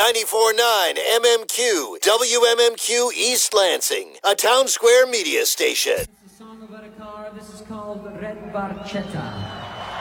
94.9 MMQ, WMMQ East Lansing, a Town Square media station. It's a song about a car. This is called Red Barchetta.